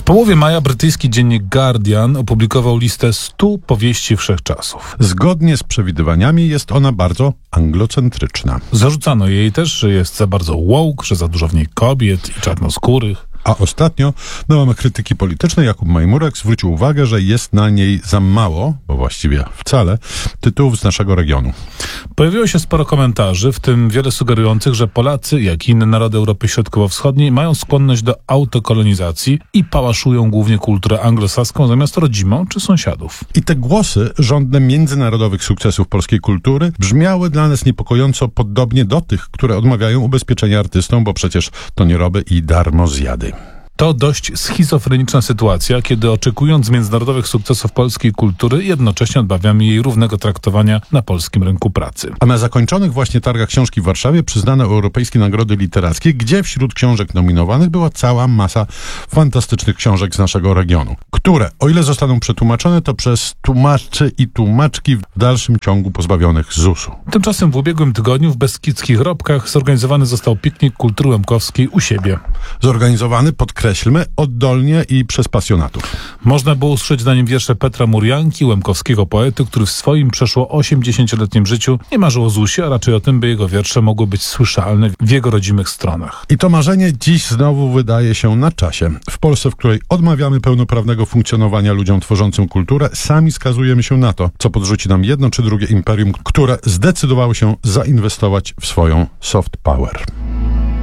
połowie maja brytyjski dziennik Guardian opublikował listę 100 powieści wszechczasów. Zgodnie z przewidywaniami jest ona bardzo anglocentryczna. Zarzucano jej też, że jest za bardzo woke, że za dużo w niej kobiet i czarnoskórych. A ostatnio na łamach krytyki politycznej Jakub Majmurek zwrócił uwagę, że jest na niej za mało, bo właściwie wcale, tytułów z naszego regionu. Pojawiło się sporo komentarzy, w tym wiele sugerujących, że Polacy, jak i inne narody Europy Środkowo-Wschodniej, mają skłonność do autokolonizacji i pałaszują głównie kulturę anglosaską zamiast rodzimą czy sąsiadów. I te głosy, żądne międzynarodowych sukcesów polskiej kultury, brzmiały dla nas niepokojąco podobnie do tych, które odmawiają ubezpieczenia artystom, bo przecież to nie roby i darmozjady. To dość schizofreniczna sytuacja, kiedy oczekując międzynarodowych sukcesów polskiej kultury, jednocześnie odmawiamy jej równego traktowania na polskim rynku pracy. A na zakończonych właśnie targach książki w Warszawie przyznano europejskie nagrody literackie, gdzie wśród książek nominowanych była cała masa fantastycznych książek z naszego regionu, które, o ile zostaną przetłumaczone, to przez tłumaczy i tłumaczki w dalszym ciągu pozbawionych ZUS-u. Tymczasem w ubiegłym tygodniu w Beskidzkich Robkach zorganizowany został piknik kultury łemkowskiej u siebie. Zorganizowany, podkreślmy, oddolnie i przez pasjonatów. Można było usłyszeć na nim wiersze Petra Murianki, łemkowskiego poety, który w swoim przeszło 80-letnim życiu nie marzył o ZUS-ie, a raczej o tym, by jego wiersze mogły być słyszalne w jego rodzimych stronach. I to marzenie dziś znowu wydaje się na czasie. W Polsce, w której odmawiamy pełnoprawnego funkcjonowania ludziom tworzącym kulturę, sami skazujemy się na to, co podrzuci nam jedno czy drugie imperium, które zdecydowało się zainwestować w swoją soft power.